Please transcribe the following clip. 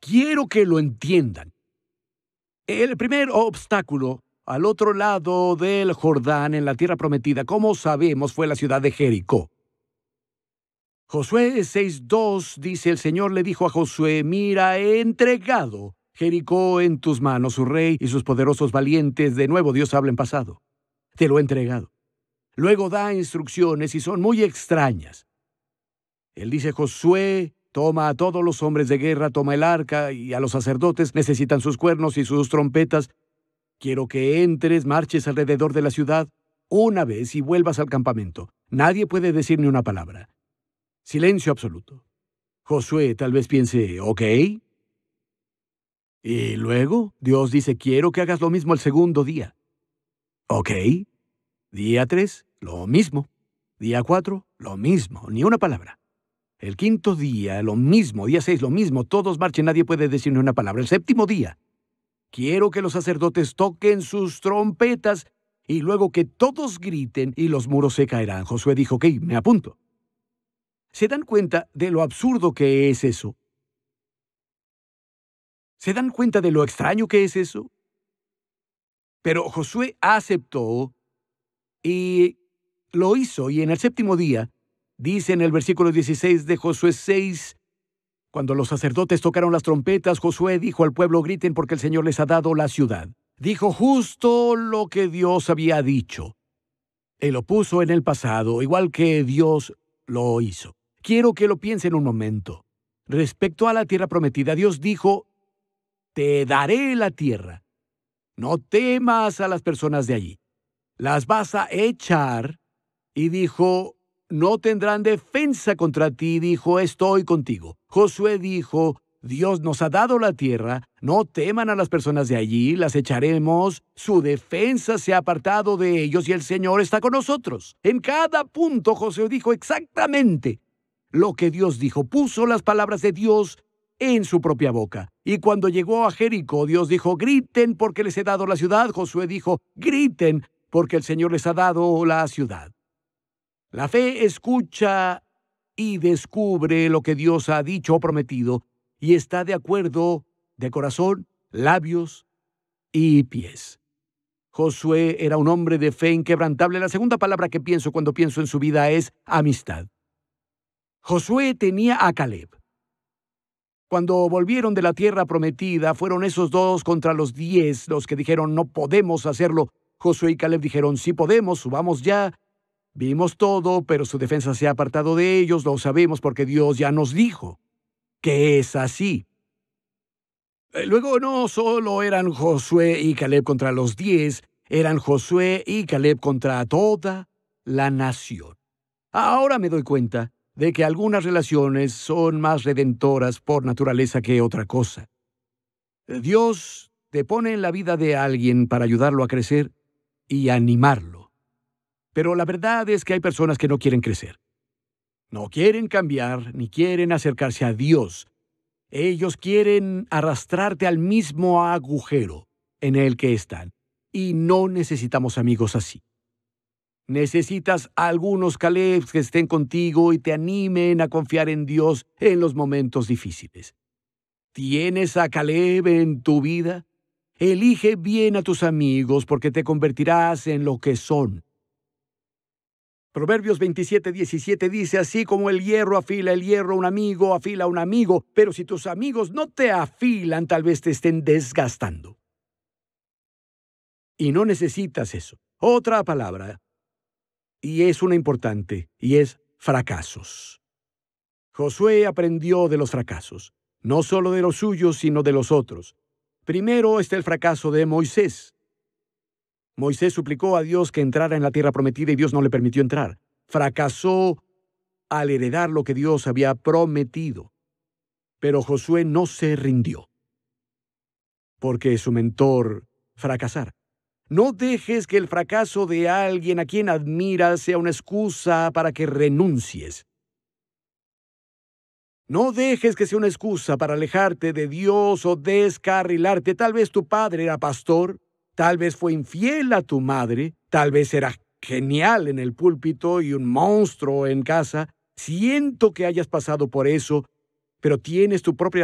Quiero que lo entiendan. El primer obstáculo al otro lado del Jordán, en la tierra prometida, como sabemos, fue la ciudad de Jericó. Josué 6:2 dice: el Señor le dijo a Josué: mira, he entregado Jericó en tus manos, su rey y sus poderosos valientes. De nuevo Dios habla en pasado. Te lo he entregado. Luego da instrucciones y son muy extrañas. Él dice: Josué, toma a todos los hombres de guerra, toma el arca, y a los sacerdotes necesitan sus cuernos y sus trompetas. Quiero que entres, marches alrededor de la ciudad una vez y vuelvas al campamento. Nadie puede decir ni una palabra. Silencio absoluto. Josué tal vez piense: ¿ok? Y luego Dios dice: quiero que hagas lo mismo el segundo día. ¿Ok? Día 3, lo mismo. Día 4, lo mismo, ni una palabra. El quinto día, lo mismo. Día 6, lo mismo. Todos marchen, nadie puede decir ni una palabra. El séptimo día, quiero que los sacerdotes toquen sus trompetas y luego que todos griten y los muros se caerán. Josué dijo: ok, me apunto. ¿Se dan cuenta de lo absurdo que es eso? ¿Se dan cuenta de lo extraño que es eso? Pero Josué aceptó y lo hizo, y en el séptimo día, dice en el versículo 16 de Josué 6, cuando los sacerdotes tocaron las trompetas, Josué dijo al pueblo: griten porque el Señor les ha dado la ciudad. Dijo justo lo que Dios había dicho. Él lo puso en el pasado, igual que Dios lo hizo. Quiero que lo piensen un momento. Respecto a la tierra prometida, Dios dijo: te daré la tierra. No temas a las personas de allí. Las vas a echar. Y dijo: no tendrán defensa contra ti. Dijo: estoy contigo. Josué dijo: Dios nos ha dado la tierra. No teman a las personas de allí. Las echaremos. Su defensa se ha apartado de ellos y el Señor está con nosotros. En cada punto Josué dijo exactamente lo que Dios dijo. Puso las palabras de Dios en su propia boca. Y cuando llegó a Jericó, Dios dijo: griten porque les he dado la ciudad. Josué dijo: griten porque el Señor les ha dado la ciudad. La fe escucha y descubre lo que Dios ha dicho o prometido y está de acuerdo de corazón, labios y pies. Josué era un hombre de fe inquebrantable. La segunda palabra que pienso cuando pienso en su vida es amistad. Josué tenía a Caleb. Cuando volvieron de la tierra prometida, fueron esos 2 contra los 10 los que dijeron: no podemos hacerlo. Josué y Caleb dijeron: sí podemos, subamos ya. Vimos todo, pero su defensa se ha apartado de ellos. Lo sabemos porque Dios ya nos dijo que es así. Luego no solo eran Josué y Caleb contra los 10, eran Josué y Caleb contra toda la nación. Ahora me doy cuenta de que algunas relaciones son más redentoras por naturaleza que otra cosa. Dios te pone en la vida de alguien para ayudarlo a crecer y animarlo. Pero la verdad es que hay personas que no quieren crecer. No quieren cambiar ni quieren acercarse a Dios. Ellos quieren arrastrarte al mismo agujero en el que están. Y no necesitamos amigos así. Necesitas algunos Calebs que estén contigo y te animen a confiar en Dios en los momentos difíciles. ¿Tienes a Caleb en tu vida? Elige bien a tus amigos porque te convertirás en lo que son. Proverbios 27:17 dice: así como el hierro afila el hierro, un amigo afila a un amigo, pero si tus amigos no te afilan, tal vez te estén desgastando. Y no necesitas eso. Otra palabra, y es una importante, y es fracasos. Josué aprendió de los fracasos, no solo de los suyos, sino de los otros. Primero está el fracaso de Moisés. Moisés suplicó a Dios que entrara en la tierra prometida y Dios no le permitió entrar. Fracasó al heredar lo que Dios había prometido. Pero Josué no se rindió, porque su mentor fracasara. No dejes que el fracaso de alguien a quien admiras sea una excusa para que renuncies. No dejes que sea una excusa para alejarte de Dios o descarrilarte. Tal vez tu padre era pastor, tal vez fue infiel a tu madre, tal vez era genial en el púlpito y un monstruo en casa. Siento que hayas pasado por eso, pero tienes tu propia